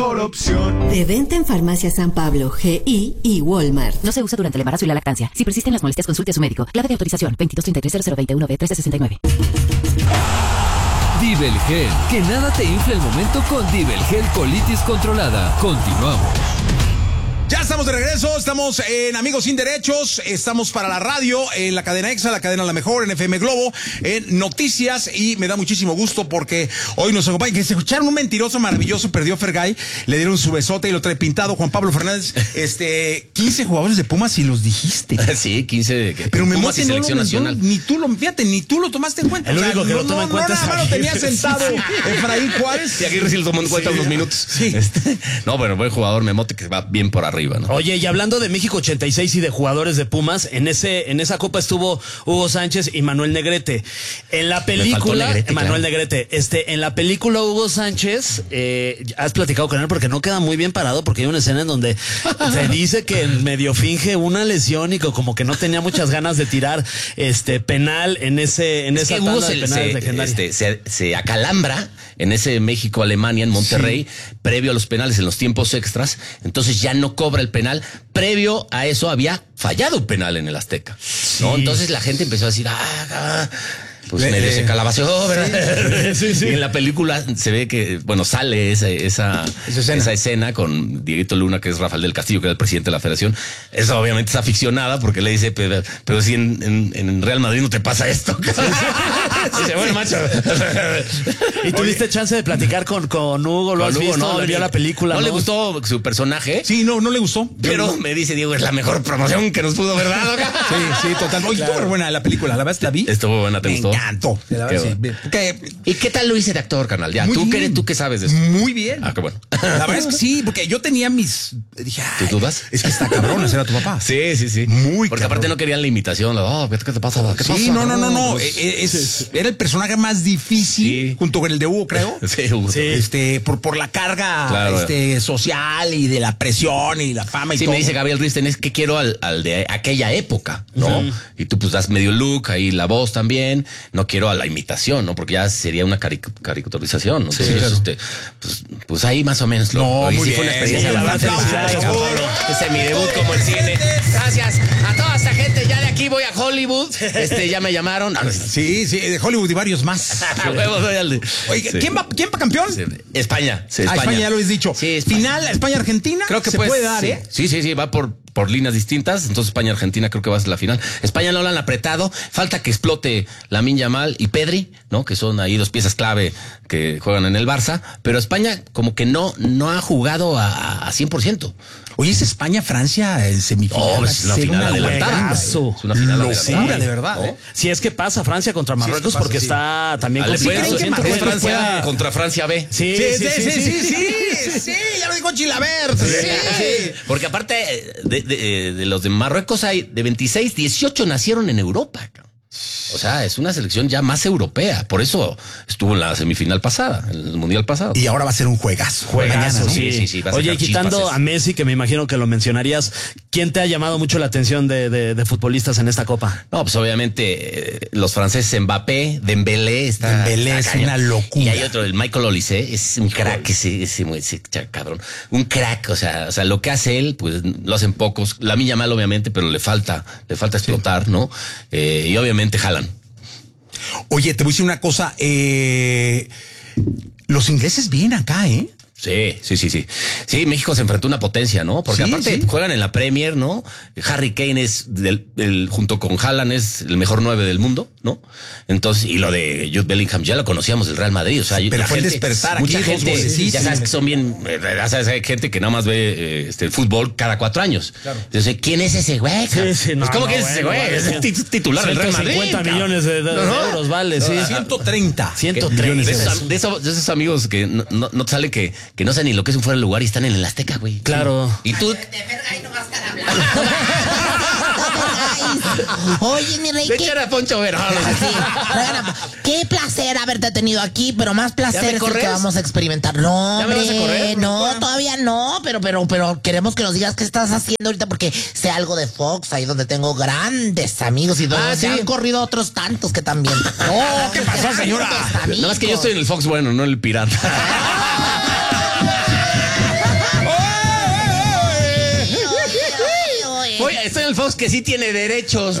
opción. De venta en Farmacia San Pablo, GI y Walmart. No se usa durante el embarazo y la lactancia. Si persisten las molestias, consulte a su médico. Clave de autorización 2233-0021-B1369. Dibelgel. Que nada te infle el momento con Dibelgel Colitis Controlada. Continuamos. Ya estamos de regreso, estamos en Amigos Sin Derechos, estamos para la radio, en la cadena EXA, la cadena La Mejor, en FM Globo, en Noticias, y me da muchísimo gusto porque hoy nos acompaña, que se escucharon un mentiroso maravilloso, perdió Fergay, le dieron su besote y lo trae pintado, Juan Pablo Fernández, 15 jugadores de Pumas y los dijiste. Sí, 15 pero me Pumas y selección nacional. Ni tú lo tomaste en cuenta. El único que lo toma en cuenta es nada más lo tenía sentado Efraín Juárez. Y Aguirre sí lo tomó en cuenta unos minutos. Sí. No, pero buen jugador, Memote, que va bien por arriba, ¿no? Oye, y hablando de México 86 y de jugadores de Pumas, en esa copa estuvo Hugo Sánchez y Manuel Negrete. En la película, Negrete, Manuel claro. Negrete, en la película Hugo Sánchez, has platicado con él porque no queda muy bien parado, porque hay una escena en donde se dice que medio finge una lesión y que como que no tenía muchas ganas de tirar penal en esa tanda de penales legendarios. Se acalambra en ese México-Alemania en Monterrey, previo a los penales en los tiempos extras, entonces ya no cobra el penal. Previo a eso había fallado un penal en el Azteca, ¿no? Entonces la gente empezó a decir, pues merece calabazo, ¿verdad? Sí. Y en la película se ve que, bueno, sale esa escena con Dieguito Luna, que es Rafael del Castillo, que era el presidente de la federación. Eso obviamente es aficionada porque le dice, pero si en Real Madrid no te pasa esto. Dice, bueno, macho. ¿Y tuviste chance de platicar con Hugo? ¿Lo has visto? No, ¿Le vio la película? ¿No le gustó su personaje? Sí, no le gustó. Pero me dice Diego, es la mejor promoción que nos pudo haber dado. Sí, total. Oye, estuvo buena la película, la verdad la vi. Estuvo buena, ¿te gustó? Me encantó. La verdad, sí. ¿Y qué tal lo hice de actor, carnal? Ya, ¿tú qué sabes de eso? Muy bien. Qué bueno. La verdad es que sí, porque yo tenía dije, ¿Tus dudas? Es que está cabrón hacer a tu papá. Sí. Muy porque cabrón. aparte no querían la imitación. ¿Qué te pasa? ¿Qué pasa? No. Era el personaje más difícil, junto con el de Hugo, creo. Sí, Hugo. Sí. Por la carga social y de la presión y la fama y todo. Sí, me dice Gabriel Risten, es que quiero al de aquella época, ¿no? Y tú pues das medio look, ahí la voz también. No quiero a la imitación, ¿no? Porque ya sería una caricaturización, ¿no? Sí, entonces, pues ahí más o menos muy sí bien. fue una experiencia Sí, bastante claro. Ese es mi debut como el cine. Gracias a toda esta gente. Ya de aquí voy a Hollywood. Ya me llamaron. Sí, de Hollywood y varios más. Oye, ¿quién va campeón? España. España ya lo habéis dicho. Sí, Final, España-Argentina. Creo que se puede dar, ¿eh? Sí, va por líneas distintas. Entonces España-Argentina creo que va a ser la final. España no la han apretado. Falta que explote Lamine Yamal y Pedri, ¿no? Que son ahí dos piezas clave que juegan en el Barça. Pero España como que no ha jugado a 100%. Oye, es España-Francia en semifinal. Es una final adelantada. Es una final locura, de verdad. ¿No? Si es que pasa Francia contra Marruecos, porque está también complicado. Es Francia contra Francia B. Sí, ya lo dijo Chilabert. Sí. Porque aparte de los de Marruecos hay de 26, 18 nacieron en Europa. O sea, es una selección ya más europea. Por eso estuvo en la semifinal pasada, en el mundial pasado. Y ahora va a ser un juegazo. Mañana, ¿no? Sí. Oye, quitando a Messi, que me imagino que lo mencionarías, ¿quién te ha llamado mucho la atención de futbolistas en esta copa? No, pues obviamente los franceses, Mbappé, Dembélé es una locura. Y hay otro, el Michael Olise, es un crack ese cabrón. Un crack, o sea, lo que hace él, pues lo hacen pocos. Lamine Yamal, obviamente, pero le falta explotar, ¿no? Y obviamente Haaland. Oye, te voy a decir una cosa. Los ingleses vienen acá, ¿eh? Sí. Sí, México se enfrentó a una potencia, ¿no? Porque aparte juegan en la Premier, ¿no? Harry Kane es junto con Haaland es el mejor 9 del mundo, ¿no? Entonces, y lo de Jude Bellingham ya lo conocíamos del Real Madrid, o sea, pero fue el despertar aquí, mucha gente, ya sabes que son bien, ya sabes, hay gente que nada más ve el fútbol cada 4 años. Claro. Entonces, ¿quién es ese güey? ¿Cómo que es ese güey? Es el titular del Real Madrid. 150 millones de euros vale, sí. 130 millones. De esos amigos que no te sale que no saben ni lo que es un fuera de lugar y están en el Azteca, güey. Claro. Y tú. Oye, mi rey. Qué placer haberte tenido aquí, pero más placer es el que vamos a experimentar. No, hombre, ¿ya me vas a correr? No, todavía no, pero queremos que nos digas qué estás haciendo ahorita, porque sé algo de Fox, ahí donde tengo grandes amigos y donde se han corrido otros tantos que también. No, ¿qué pasó, señora? Nada más que yo estoy en el Fox bueno, no en el pirata. que sí tiene derechos.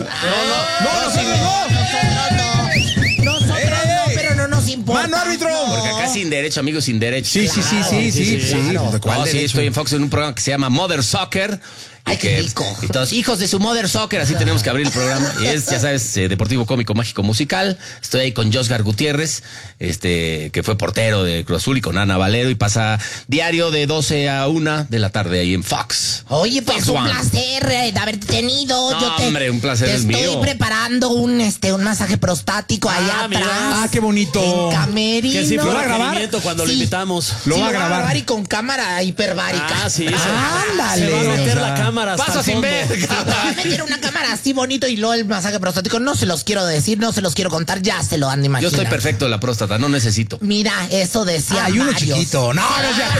Nosotros no, pero no nos importa. ¡Mano, árbitro! Porque acá sin derecho, amigos, sin derecho. Sí. Claro. No, sí, estoy en Fox en un programa que se llama Mother Soccer. Ay, qué rico. Y todos, hijos de su Mother Soccer, así tenemos que abrir el programa. Y es, ya sabes, deportivo, cómico, mágico, musical. Estoy ahí con Josgar Gutiérrez, que fue portero de Cruz Azul, y con Ana Valero, y pasa diario de 12 a 1 de la tarde ahí en Fox. Oye, pues Fox un One. placer de haberte tenido. No, hombre, un placer te es estoy mío. preparando un masaje prostático allá mira. atrás. Qué bonito. En camerino. Que sí ¿Lo fue va a grabar? requerimiento cuando lo Sí. invitamos. Lo Sí, va a grabar. y con cámara hiperbárica. Sí. Ándale. Se va a meter O sea, la cámara hasta Pasa el sin fondo. ver. Va a meter una cámara así bonito y luego el masaje prostático. No se los quiero decir, no se los quiero contar, ya se lo han de Yo imaginar. estoy perfecto de la próstata, no necesito. Mira, eso decía Hay uno varios. chiquito. No,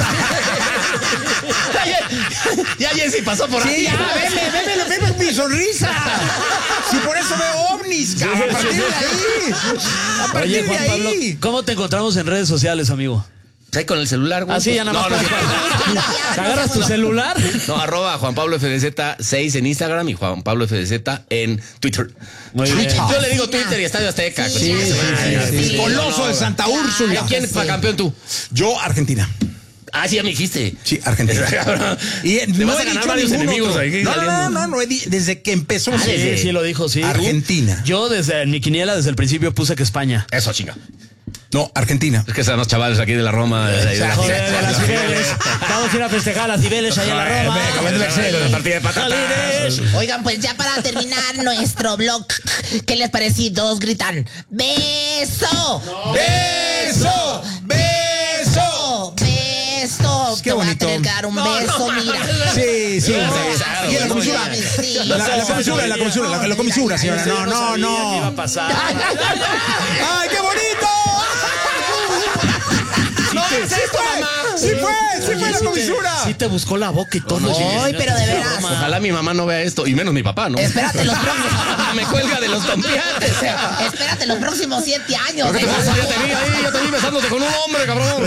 Ya Jessy pasó por Sí, aquí. ya, veme mi sonrisa. Si por eso veo ovnis, cabrón. A partir de ahí. A partir Oye, de Juan Pablo, ahí. ¿cómo te encontramos en redes sociales, amigo? Ahí con el celular, güey. Así ya nada más. ¿Te agarras tu celular? No, @, Juan Pablo FDZ6 en Instagram y Juan Pablo FDZ en Twitter. Muy bien. Yo le digo Twitter y Estadio Azteca. Sí. Coloso de Santa Úrsula. ¿Quién fue campeón tú? Yo, Argentina. Ah, sí, ya me dijiste. Sí, Argentina. Y Te vas a he ganar dicho varios ningún enemigos otro. ahí No, desde que empezó. Sí, lo dijo, sí. Argentina. Yo desde mi quiniela, desde el principio puse que España. Eso, chinga. No, Argentina. Es que están los chavales aquí de la Roma. Joder, de las Cibeles. Vamos a ir a festejar a las Cibeles allá en la Roma. La partida de patatas. Oigan, pues ya para terminar nuestro blog, ¿qué les parece? Todos gritan ¡beso! ¡Beso! ¡Beso! ¡Beso! Qué Te voy a bonito. tener que dar un beso, mira. Sí. Claro, Y en la comisura. Sí. La comisura, señora. ¿Qué iba a No. pasar? ¡Ay, qué bonito! Sí fue la comisura. Sí te buscó la boca y todo. Ay, pero de veras. Ojalá mi mamá no vea esto, y menos mi papá, ¿no? Espérate los próximos. Me cuelga de los tompiates. Espérate los próximos 7 años. Yo te vi besándote con un hombre, cabrón.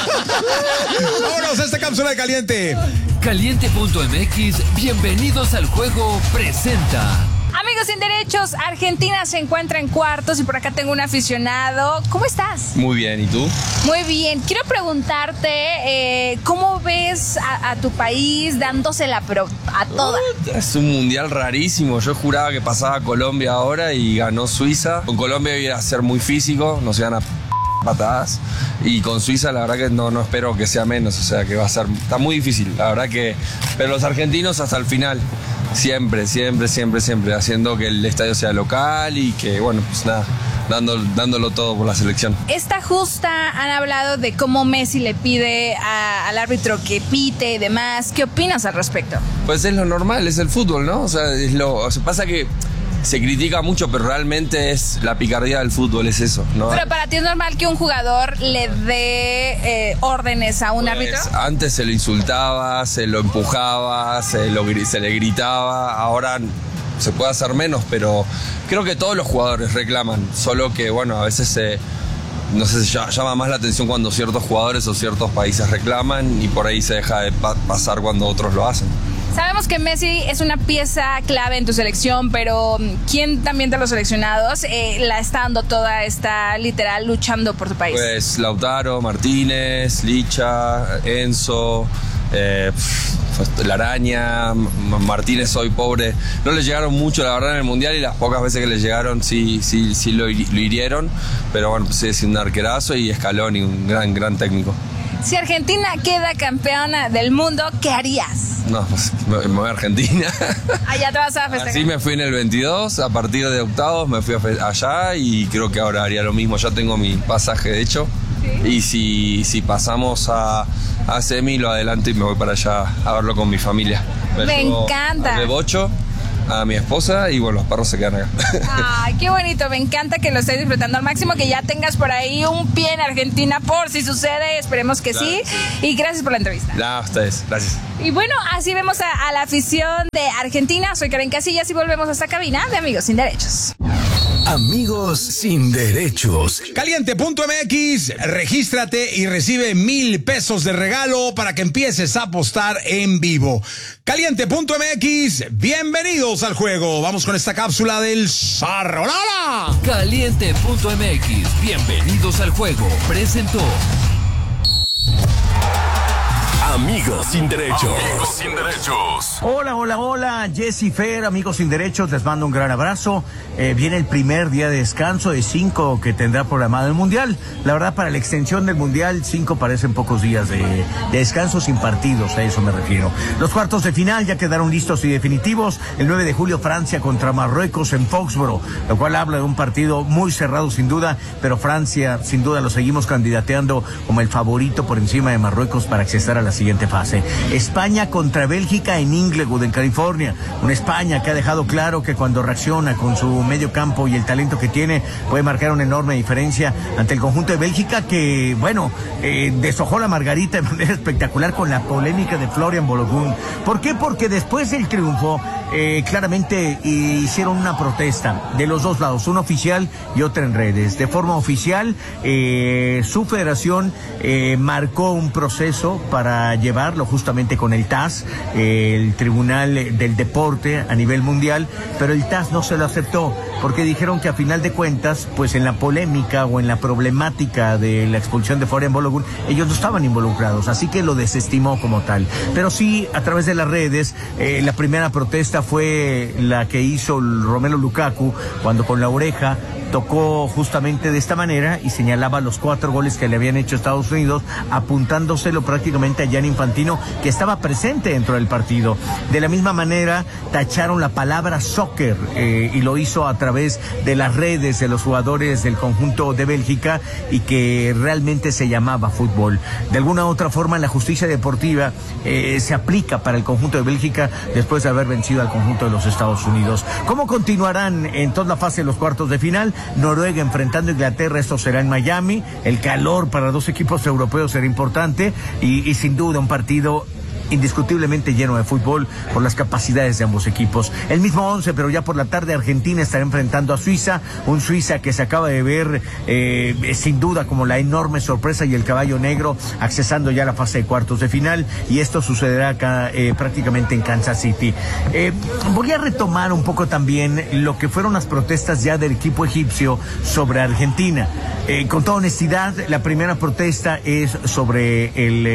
Vámonos a esta cápsula de caliente. Caliente.mx, bienvenidos al juego, presenta. Amigos sin derechos, Argentina se encuentra en cuartos y por acá tengo un aficionado. ¿Cómo estás? Muy bien, ¿y tú? Muy bien. Quiero preguntarte, ¿cómo ves a tu país dándosela pero a toda? Es un mundial rarísimo. Yo juraba que pasaba Colombia ahora y ganó Suiza. Con Colombia iba a ser muy físico, nos iban a patadas. Y con Suiza la verdad que no espero que sea menos. O sea que está muy difícil. La verdad que. Pero los argentinos hasta el final. Siempre, haciendo que el estadio sea local y que, bueno, pues nada, dándolo todo por la selección. Esta justa han hablado de cómo Messi le pide al árbitro que pite y demás. ¿Qué opinas al respecto? Pues es lo normal, es el fútbol, ¿no? O sea, pasa que se critica mucho, pero realmente es la picardía del fútbol, es eso, ¿no? Pero para ti es normal que un jugador le dé órdenes a un árbitro. Antes se lo insultaba, se lo empujaba, se le gritaba, ahora se puede hacer menos, pero creo que todos los jugadores reclaman, solo que bueno, a veces no sé, se llama más la atención cuando ciertos jugadores o ciertos países reclaman y por ahí se deja de pasar cuando otros lo hacen. Sabemos que Messi es una pieza clave en tu selección, pero ¿quién también de los seleccionados la está dando toda, está literal luchando por tu país? Pues Lautaro, Martínez, Licha, Enzo, La Araña, Martínez hoy pobre. No le llegaron mucho la verdad en el Mundial y las pocas veces que le llegaron sí lo hirieron, pero bueno, pues sigue siendo un arquerazo y Scaloni, un gran técnico. Si Argentina queda campeona del mundo, ¿qué harías? No, pues me voy a Argentina. Allá te vas a festejar. Así me fui en el 22, a partir de octavos me fui allá y creo que ahora haría lo mismo. Ya tengo mi pasaje de hecho. ¿Sí? Y si pasamos a semi, lo adelanto y me voy para allá a verlo con mi familia. Me encanta. A Bebocho, a mi esposa y bueno, los perros se quedan acá. Ay, qué bonito, me encanta que lo estés disfrutando al máximo, que ya tengas por ahí un pie en Argentina por si sucede, esperemos que claro, sí. Y gracias por la entrevista. A ustedes, gracias. Y bueno, así vemos a la afición de Argentina. Soy Karen Casillas y volvemos a esta cabina de Amigos Sin Derechos. Amigos sin derechos. Caliente.mx, regístrate y recibe 1,000 pesos de regalo para que empieces a apostar en vivo. Caliente.mx, bienvenidos al juego. Vamos con esta cápsula del Zarrolala. Caliente.mx, bienvenidos al juego. Presentó. Amigos sin derechos. Amigos sin derechos. Hola, Jessy Fer, amigos sin derechos, les mando un gran abrazo. Viene el primer día de descanso de 5 que tendrá programado el Mundial. La verdad, para la extensión del Mundial, 5 parecen pocos días de descanso sin partidos, a eso me refiero. Los cuartos de final ya quedaron listos y definitivos. El 9 de julio, Francia contra Marruecos en Foxboro, lo cual habla de un partido muy cerrado sin duda, pero Francia, sin duda, lo seguimos candidateando como el favorito por encima de Marruecos para acceder a la siguiente fase. España contra Bélgica en Inglewood, en California. Una España que ha dejado claro que cuando reacciona con su medio campo y el talento que tiene, puede marcar una enorme diferencia ante el conjunto de Bélgica que, deshojó la margarita de manera espectacular con la polémica de Florian Balogun. ¿Por qué? Porque después del triunfo, claramente hicieron una protesta de los dos lados, una oficial y otra en redes. De forma oficial, su federación marcó un proceso para llevarlo justamente con el TAS, el Tribunal del Deporte a nivel mundial, pero el TAS no se lo aceptó porque dijeron que a final de cuentas, pues en la polémica o en la problemática de la expulsión de Florian Balogun, ellos no estaban involucrados, así que lo desestimó como tal. Pero sí, a través de las redes, la primera protesta fue la que hizo Romelu Lukaku cuando con la oreja tocó justamente de esta manera y señalaba los 4 goles que le habían hecho Estados Unidos, apuntándoselo prácticamente a Gianni Infantino, que estaba presente dentro del partido. De la misma manera, tacharon la palabra soccer y lo hizo a través de las redes de los jugadores del conjunto de Bélgica y que realmente se llamaba fútbol. De alguna u otra forma, la justicia deportiva se aplica para el conjunto de Bélgica después de haber vencido al conjunto de los Estados Unidos. ¿Cómo continuarán en toda la fase de los cuartos de final? Noruega enfrentando a Inglaterra, esto será en Miami. El calor para 2 equipos europeos será importante y sin duda un partido indiscutiblemente lleno de fútbol por las capacidades de ambos equipos. El mismo 11, pero ya por la tarde Argentina estará enfrentando a Suiza, un Suiza que se acaba de ver sin duda como la enorme sorpresa y el caballo negro accesando ya a la fase de cuartos de final, y esto sucederá acá prácticamente en Kansas City. Voy a retomar un poco también lo que fueron las protestas ya del equipo egipcio sobre Argentina. Con toda honestidad, la primera protesta es sobre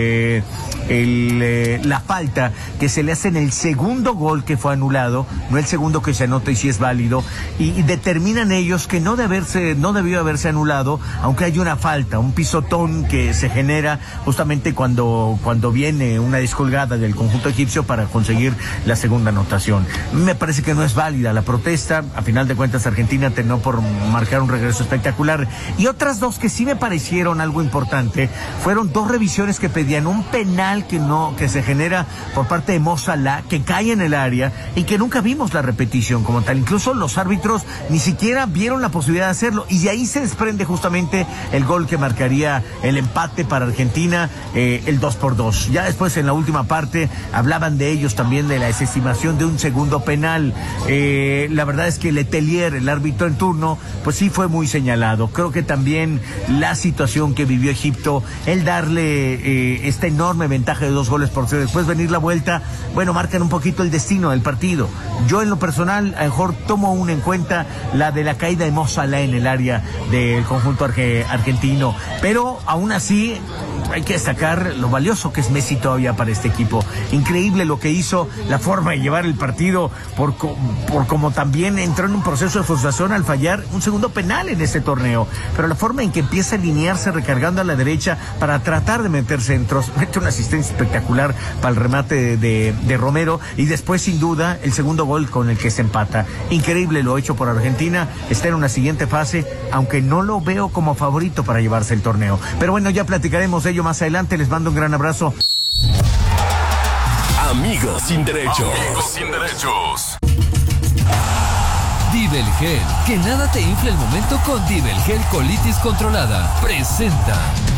la falta que se le hace en el segundo gol que fue anulado, no el segundo que se anota y si es válido, y determinan ellos que no debió haberse anulado, aunque hay una falta, un pisotón que se genera justamente cuando viene una descolgada del conjunto egipcio para conseguir la segunda anotación. Me parece que no es válida la protesta. A final de cuentas, Argentina terminó por marcar un regreso espectacular, y otras 2 que sí me parecieron algo importante fueron 2 revisiones que pedían un penal que se genera por parte de Mo Salah, que cae en el área y que nunca vimos la repetición como tal. Incluso los árbitros ni siquiera vieron la posibilidad de hacerlo, y de ahí se desprende justamente el gol que marcaría el empate para Argentina, el 2-2. Ya después, en la última parte, hablaban de ellos también de la desestimación de un segundo penal. La verdad es que Letelier, el árbitro en turno, pues sí fue muy señalado. Creo que también la situación que vivió Egipto, el darle esta enorme ventaja de 2 goles por 0, después venir la vuelta, marcan un poquito el destino del partido. Yo en lo personal, a lo mejor tomo una en cuenta la de la caída de Mo Salah en el área del conjunto argentino, pero aún así hay que destacar lo valioso que es Messi todavía para este equipo. Increíble lo que hizo, la forma de llevar el partido, por como también entró en un proceso de frustración al fallar un segundo penal en este torneo, pero la forma en que empieza a alinearse recargando a la derecha para tratar de meter centros, mete una asistencia espectacular para el remate de Romero, y después sin duda el segundo gol con el que se empata. Increíble lo hecho por Argentina, está en una siguiente fase, aunque no lo veo como favorito para llevarse el torneo, pero bueno, ya platicaremos de ello más adelante. Les mando un gran abrazo. Amigos sin derechos. Amigos sin derechos. Divelgel, que nada te infle el momento con Divelgel Colitis Controlada. Presenta.